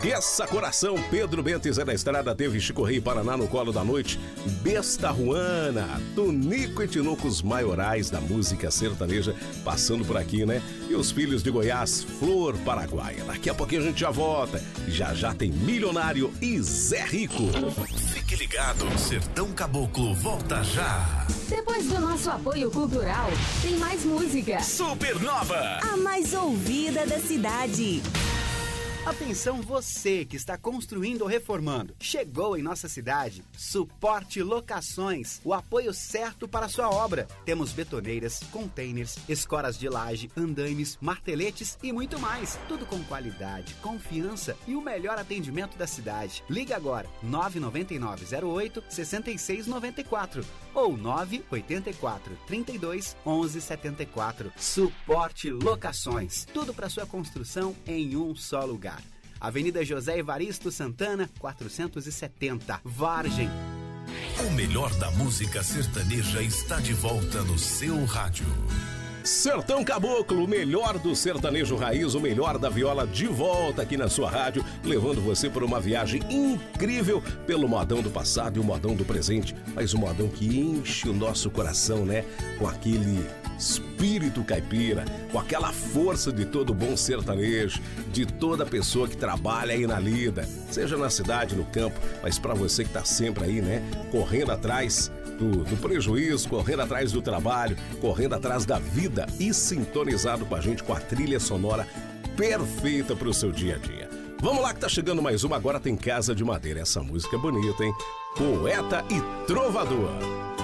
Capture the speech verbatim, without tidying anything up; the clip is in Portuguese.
Essa coração, Pedro Bento e Zé da Estrada teve Chico Rei Paraná no colo da noite, Besta Ruana, Tonico e Tinoco, os maiorais da música sertaneja, passando por aqui, né? E os filhos de Goiás, Flor Paraguaia. Daqui a pouquinho a gente já volta. Já já tem Milionário e Zé Rico. Fique ligado, Sertão Caboclo volta já. Depois do nosso apoio cultural, tem mais música. Supernova, a mais ouvida da cidade. Atenção você que está construindo ou reformando. Chegou em nossa cidade Suporte Locações, o apoio certo para a sua obra. Temos betoneiras, containers, escoras de laje, andaimes, marteletes e muito mais. Tudo com qualidade, confiança e o melhor atendimento da cidade. Liga agora nove nove nove zero oito seis seis nove quatro ou nove oito quatro, trinta e dois, onze setenta e quatro. Suporte Locações. Tudo para sua construção em um só lugar. Avenida José Evaristo Santana, quatrocentos e setenta, Vargem. O melhor da música sertaneja está de volta no seu rádio. Sertão Caboclo, o melhor do sertanejo raiz, o melhor da viola, de volta aqui na sua rádio, levando você por uma viagem incrível pelo modão do passado e o modão do presente, mas o modão que enche o nosso coração, né? Com aquele espírito caipira, com aquela força de todo bom sertanejo, de toda pessoa que trabalha aí na lida, seja na cidade, no campo, mas para você que tá sempre aí, né? Correndo atrás Do, do prejuízo, correndo atrás do trabalho, correndo atrás da vida e sintonizado com a gente com a trilha sonora perfeita para o seu dia a dia. Vamos lá que tá chegando mais uma, agora tem Casa de Madeira. Essa música é bonita, hein? Poeta e trovador.